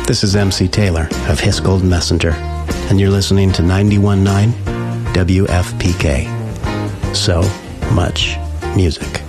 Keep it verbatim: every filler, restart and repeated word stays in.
This is M C Taylor of His Golden Messenger, and you're listening to ninety-one point nine W F P K. So much music.